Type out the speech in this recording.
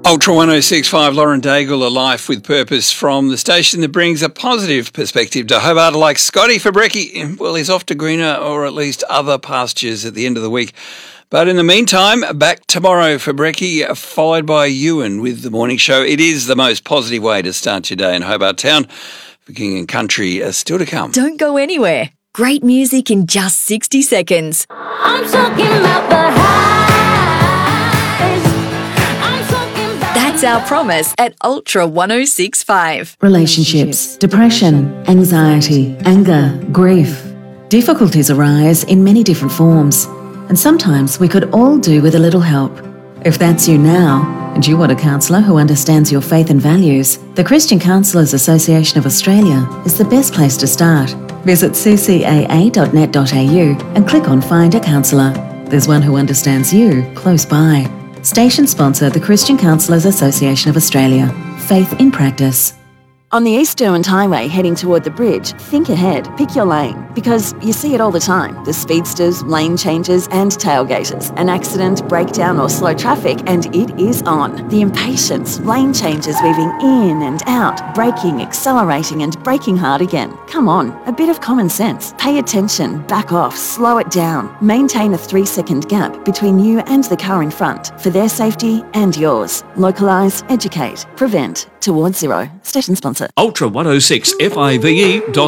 Ultra 1065, Lauren Daigle, A Life with Purpose, from the station that brings a positive perspective to Hobart. Like Scotty Fabrecki, well, he's off to greener or at least other pastures at the end of the week. But in the meantime, back tomorrow for Brecky, followed by Ewan with the morning show. It is the most positive way to start your day in Hobart Town. For King and Country are still to come. Don't go anywhere. Great music in just 60 seconds. I'm talking about the highs. That's our promise at Ultra 1065. Relationships, depression, anxiety, anger, grief. Difficulties arise in many different forms, and sometimes we could all do with a little help. If that's you now, and you want a counsellor who understands your faith and values, the Christian Counsellors Association of Australia is the best place to start. Visit ccaa.net.au and click on Find a Counsellor. There's one who understands you close by. Station sponsor, the Christian Counsellors Association of Australia. Faith in practice. On the East Derwent Highway heading toward the bridge, think ahead, pick your lane, because you see it all the time. The speedsters, lane changes and tailgaters. An accident, breakdown or slow traffic and it is on. The impatience, lane changes weaving in and out, braking, accelerating and braking hard again. Come on, a bit of common sense. Pay attention, back off, slow it down. Maintain a 3-second gap between you and the car in front for their safety and yours. Localise, educate, prevent. Towards Zero. Station sponsor. Ultra 106 FIVE.com